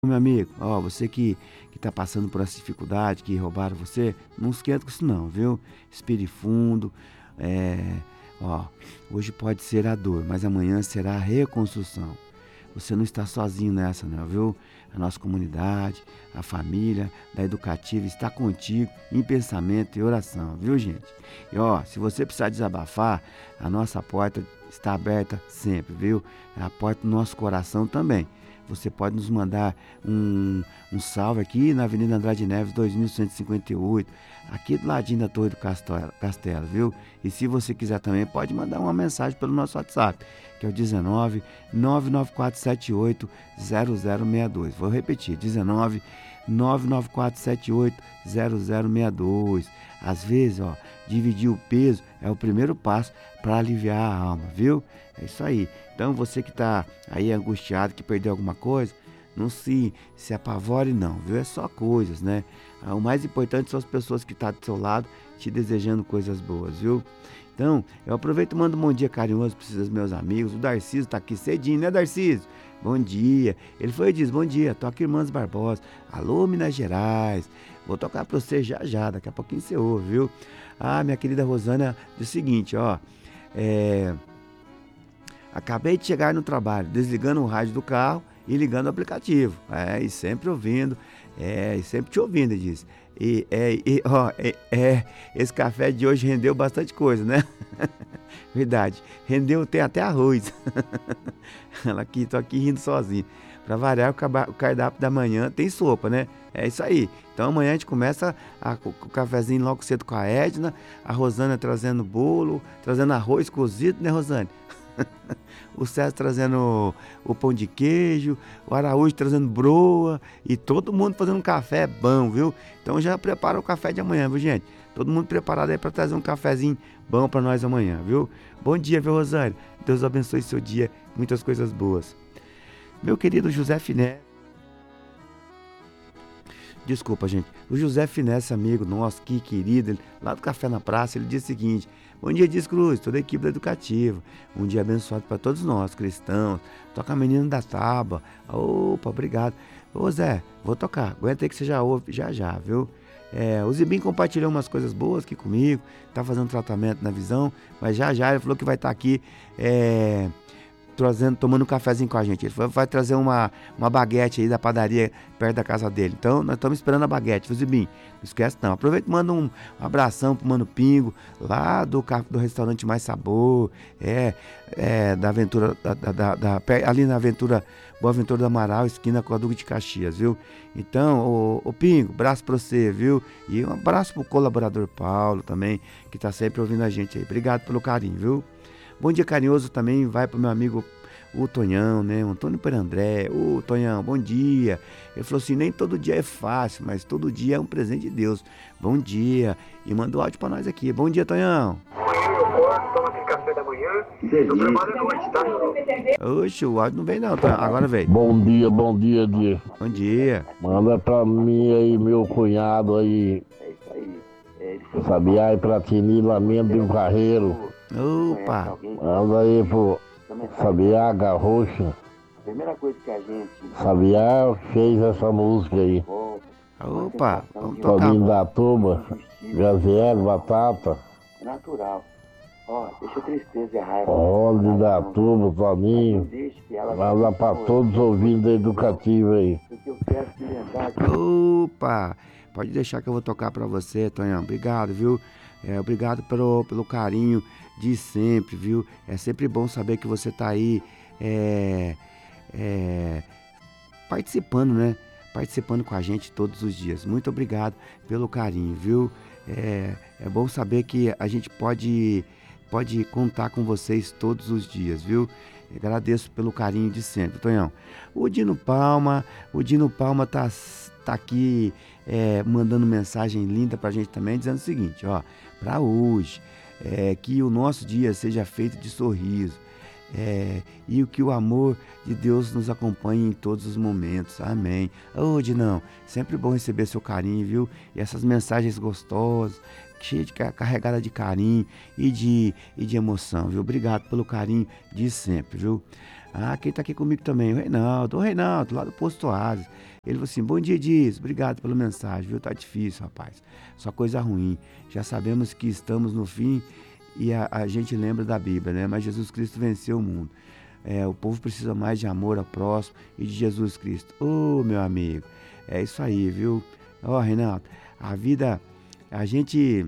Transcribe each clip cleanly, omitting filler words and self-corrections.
Meu amigo, ó, você que tá passando por essa dificuldade, que roubaram você, não esquenta com isso não, viu? Respire fundo, é, ó, hoje pode ser a dor, mas amanhã será a reconstrução. Você não está sozinho nessa, não, viu? A nossa comunidade, a família da Educativa está contigo em pensamento e oração, viu, gente? E ó, se você precisar desabafar, a nossa porta está aberta sempre, viu? É a porta do nosso coração também. Você pode nos mandar um salve aqui na Avenida Andrade Neves, 2158, aqui do ladinho da Torre do Castelo, viu? E se você quiser também, pode mandar uma mensagem pelo nosso WhatsApp, que é o 19 99478 0062. Vou repetir, 19 99478 0062. Às vezes, ó, dividir o peso é o primeiro passo para aliviar a alma, viu? É isso aí. Então você que está aí angustiado, que perdeu alguma coisa, não se apavore não, viu? É só coisas, né? O mais importante são as pessoas que estão do seu lado te desejando coisas boas, viu? Então, eu aproveito e mando um bom dia carinhoso para esses meus amigos. O Darciso está aqui cedinho, né, Darciso? Bom dia. Ele foi e disse, bom dia, toca Irmãs Barbosa. Alô, Minas Gerais. Vou tocar para você já já, daqui a pouquinho você ouve, viu? Ah, minha querida Rosana, diz o seguinte, ó. Acabei de chegar no trabalho, desligando o rádio do carro e ligando o aplicativo. E sempre ouvindo, e sempre te ouvindo, ele disse. Esse café de hoje rendeu bastante coisa, né? Verdade, rendeu, tem até arroz. Ela aqui, tô aqui rindo sozinho. Pra variar, o cardápio da manhã tem sopa, né? É isso aí. Então amanhã a gente começa o cafezinho logo cedo com a Edna, a Rosana trazendo bolo, trazendo arroz cozido, né, Rosane? O César trazendo o pão de queijo, o Araújo trazendo broa e todo mundo fazendo um café bom, viu? Então já prepara o café de amanhã, viu, gente? Todo mundo preparado aí para trazer um cafezinho bom para nós amanhã, viu? Bom dia, viu, Rosane? Deus abençoe seu dia, muitas coisas boas. Meu querido José Finé, desculpa, gente. O José Finesse, amigo nosso, que querido, lá do Café na Praça, ele disse o seguinte: bom dia, Dias Cruz, toda a equipe da Educativa. Um dia abençoado para todos nós, cristãos. Toca a menina da tábua. Opa, obrigado. Ô Zé, vou tocar. Aguenta aí que você já ouve, já já, viu? O Zibim compartilhou umas coisas boas aqui comigo, tá fazendo tratamento na visão, mas já já ele falou que vai estar aqui tomando um cafezinho com a gente. Ele vai trazer uma baguete aí da padaria perto da casa dele. Então, nós estamos esperando a baguete, viu, Zibim? Não esquece não. Aproveita e manda um abração pro Mano Pingo, lá do restaurante Mais Sabor, da Aventura, ali na Aventura, Boa Aventura do Amaral, esquina com a Duque de Caxias, viu? Então, ô Pingo, abraço pra você, viu? E um abraço pro colaborador Paulo também, que tá sempre ouvindo a gente aí. Obrigado pelo carinho, viu? Bom dia carinhoso também vai pro meu amigo o Tonhão, né? O Antônio Perandré. Ô Tonhão, bom dia. Ele falou assim, nem todo dia é fácil, mas todo dia é um presente de Deus. Bom dia. E mandou áudio pra nós aqui. Bom dia, Tonhão. Amanhã eu acordo, tomo aquele café da manhã, eu trabalho à noite, tá? Oxe, o áudio não vem não, Tonhão. Agora veio. Bom dia, dia. Bom dia. Manda pra mim aí, meu cunhado aí. Sabiá e Pratini, Lamento do Carreiro. Opa. Manda aí pro Sabiá Garrocha. A primeira coisa que a gente... Sabiá fez essa música aí. Opa, vamos tocar. Toninho da Tuba, Gaziel, Batata. É natural. Ó, deixa a tristeza e a raiva. Olho da Tuba, Toninho. Manda pra todos os ouvintes da Educativa aí. Porque eu quero te lembrar que... Opa, pode deixar que eu vou tocar pra você, Tonhão. Obrigado, viu? Obrigado pelo carinho de sempre, viu? É sempre bom saber que você tá aí participando, né? Participando com a gente todos os dias. Muito obrigado pelo carinho, viu? É bom saber que a gente pode contar com vocês todos os dias, viu? Agradeço pelo carinho de sempre, Tonhão. O Dino Palma tá aqui mandando mensagem linda pra gente também, dizendo o seguinte, ó, pra hoje, que o nosso dia seja feito de sorriso, e que o amor de Deus nos acompanhe em todos os momentos, amém. Ô Dinão, sempre bom receber seu carinho, viu? E essas mensagens gostosas, cheia de carregada de carinho e de emoção, viu? Obrigado pelo carinho de sempre, viu? Quem tá aqui comigo também, o Reinaldo, lá do Posto Oasis. Ele falou assim, bom dia, Diz, obrigado pela mensagem, viu? Tá difícil, rapaz, só coisa ruim. Já sabemos que estamos no fim e a gente lembra da Bíblia, né? Mas Jesus Cristo venceu o mundo. O povo precisa mais de amor ao próximo e de Jesus Cristo. Ô, meu amigo, é isso aí, viu? Ó, Reinaldo, a vida, a gente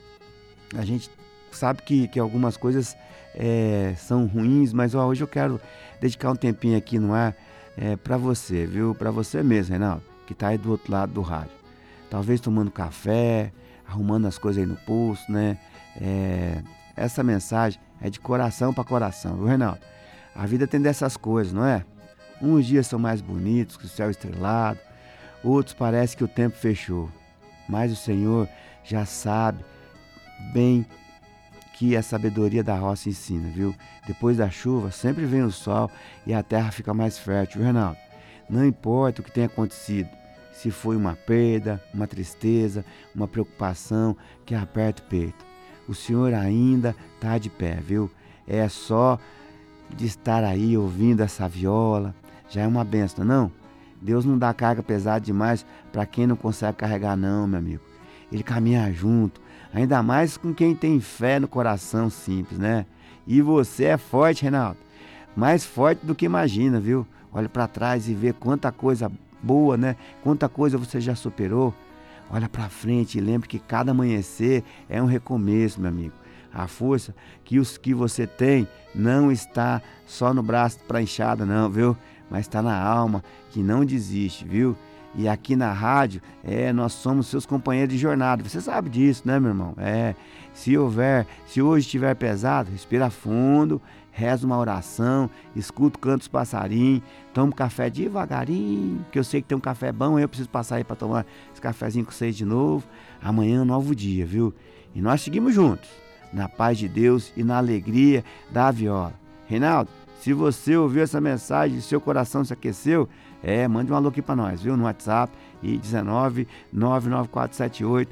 sabe que algumas coisas são ruins, mas ó, hoje eu quero dedicar um tempinho aqui no ar para você, viu? Para você mesmo, Reinaldo, que tá aí do outro lado do rádio. Talvez tomando café, arrumando as coisas aí no pulso, né? Essa mensagem é de coração para coração, viu, Reinaldo? A vida tem dessas coisas, não é? Uns dias são mais bonitos que o céu estrelado, outros parece que o tempo fechou. Mas o Senhor já sabe bem que a sabedoria da roça ensina, viu? Depois da chuva sempre vem o sol e a terra fica mais fértil, viu, Reinaldo? Não importa o que tenha acontecido, se foi uma perda, uma tristeza, uma preocupação que aperta o peito. O Senhor ainda está de pé, viu? É só de estar aí ouvindo essa viola, já é uma bênção, não? Deus não dá carga pesada demais para quem não consegue carregar, não, meu amigo. Ele caminha junto, ainda mais com quem tem fé no coração simples, né? E você é forte, Reinaldo, mais forte do que imagina, viu? Olha para trás e vê quanta coisa boa, né? Quanta coisa você já superou. Olha para frente e lembre que cada amanhecer é um recomeço, meu amigo. A força que você tem não está só no braço para enxada, não, viu? Mas está na alma, que não desiste, viu? E aqui na rádio, nós somos seus companheiros de jornada. Você sabe disso, né, meu irmão? Se hoje estiver pesado, respira fundo, reza uma oração, escuta o canto dos passarinhos, toma um café devagarinho, que eu sei que tem um café bom, eu preciso passar aí para tomar esse cafezinho com vocês de novo. Amanhã é um novo dia, viu? E nós seguimos juntos, na paz de Deus e na alegria da viola. Reinaldo, se você ouviu essa mensagem e seu coração se aqueceu, mande um alô aqui para nós, viu? No WhatsApp, e 19 99478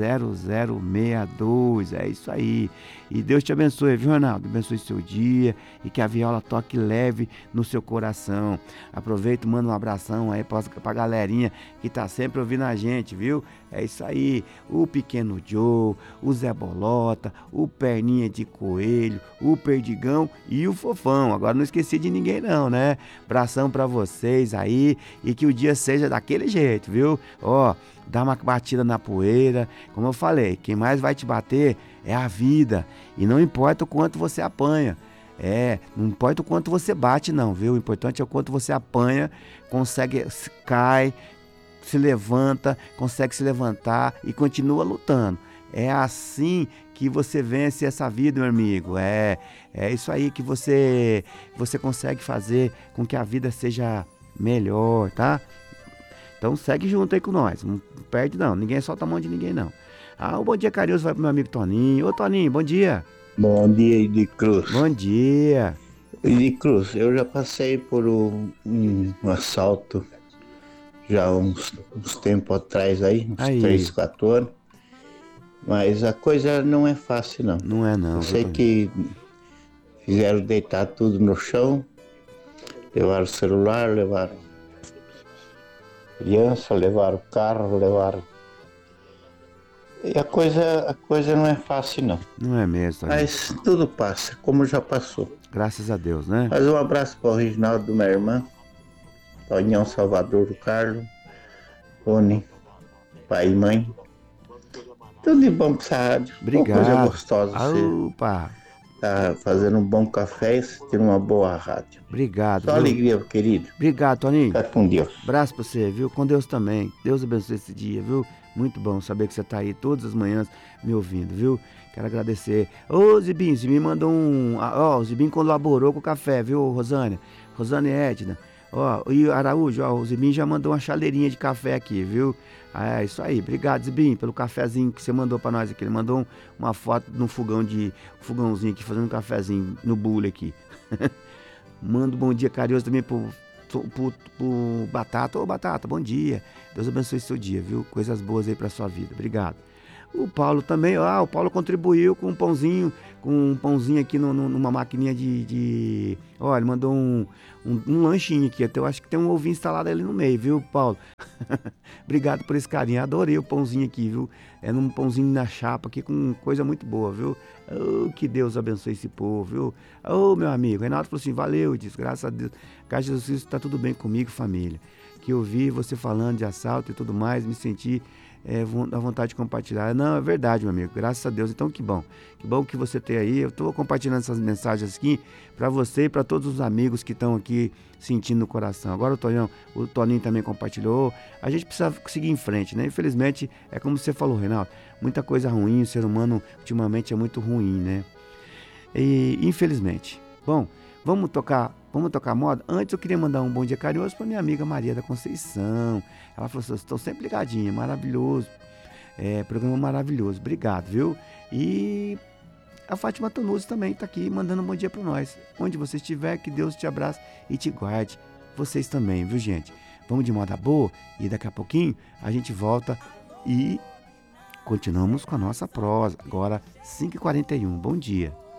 0062. É isso aí. E Deus te abençoe, viu, Ronaldo? Abençoe seu dia e que a viola toque leve no seu coração. Aproveita e manda um abração aí pra galerinha que tá sempre ouvindo a gente, viu? É isso aí. O Pequeno Joe, o Zé Bolota, o Perninha de Coelho, o Perdigão e o Fofão. Agora não esqueci de ninguém não, né? Abração pra vocês aí e que o dia seja daquele jeito, viu? Ó, dá uma batida na poeira. Como eu falei, quem mais vai te bater é a vida. E não importa o quanto você apanha. Não importa o quanto você bate não, viu? O importante é o quanto você apanha, cai, se levanta, consegue se levantar e continua lutando. É assim que você vence essa vida, meu amigo. É isso aí que você consegue fazer com que a vida seja melhor, tá? Então segue junto aí com nós, não perde não, ninguém solta a mão de ninguém não. O bom dia carinhoso vai pro meu amigo Toninho. Ô Toninho, bom dia. Bom dia, Idi Cruz. Bom dia. Idi Cruz, eu já passei por um assalto já uns tempos atrás aí, uns 3, 4 anos. Mas a coisa não é fácil não. Não é não. Eu sei que fizeram deitar tudo no chão, levaram o celular, levaram criança, levaram o carro, levaram... E a coisa não é fácil não. Não é mesmo, Toninho. Mas tudo passa, como já passou. Graças a Deus, né? Mas um abraço para o Reginaldo, minha irmã, Tonhão Salvador do Carlos, Rony, pai e mãe. Tudo de bom para essa rádio. Obrigado. Uma coisa gostosa. Opa! Tá fazendo um bom café e assistindo uma boa rádio. Obrigado. Só alegria, querido. Obrigado, Toninho. Fica com Deus. Abraço pra você, viu? Com Deus também. Deus abençoe esse dia, viu? Muito bom saber que você tá aí todas as manhãs me ouvindo, viu? Quero agradecer. Ô, Zibinho, você me mandou o Zibinho colaborou com o café, viu, Rosânia? Rosânia e Edna. E Araújo, o Zibinho já mandou uma chaleirinha de café aqui, viu? Isso aí. Obrigado, Zibinho, pelo cafezinho que você mandou pra nós aqui. Ele mandou uma foto de um fogãozinho aqui, fazendo um cafezinho no bule aqui. Manda um bom dia carinhoso também pro Batata. Ô, Batata, bom dia. Deus abençoe seu dia, viu? Coisas boas aí pra sua vida. Obrigado. O Paulo também, o Paulo contribuiu com um pãozinho aqui numa maquininha Ó, ele mandou um lanchinho aqui, até eu acho que tem um ovinho instalado ali no meio, viu, Paulo? Obrigado por esse carinho, adorei o pãozinho aqui, viu? É num pãozinho na chapa aqui com coisa muito boa, viu? Oh, que Deus abençoe esse povo, viu? Oh, meu amigo, Reinaldo falou assim, valeu, disse, graças a Deus, graças a Jesus está tudo bem comigo, família. Que eu vi você falando de assalto e tudo mais, me senti da vontade de compartilhar. Não, é verdade, meu amigo, graças a Deus. Então, que bom que você tem aí. Eu estou compartilhando essas mensagens aqui para você e para todos os amigos que estão aqui sentindo no coração. Agora o Toninho também compartilhou. A gente precisa seguir em frente, né? Infelizmente, é como você falou, Reinaldo, muita coisa ruim, o ser humano ultimamente é muito ruim, né? E infelizmente. Bom, vamos tocar moda? Antes eu queria mandar um bom dia carinhoso para minha amiga Maria da Conceição. Ela falou assim, estou sempre ligadinha, maravilhoso. Programa maravilhoso, obrigado, viu? E a Fátima Tonuzzi também está aqui mandando um bom dia para nós. Onde você estiver, que Deus te abrace e te guarde. Vocês também, viu, gente? Vamos de moda boa e daqui a pouquinho a gente volta e continuamos com a nossa prosa. Agora, 5h41. Bom dia.